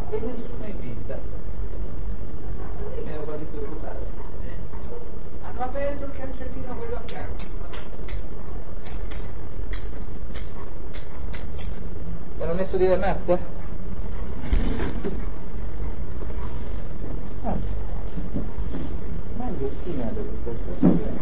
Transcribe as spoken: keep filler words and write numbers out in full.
e nessuno in vista. Così me ne ho quasi preoccupato. Hanno aperto il cancellino quello a fianco. Mi hanno messo di rimasta? Ah, ma è destinato questa storia.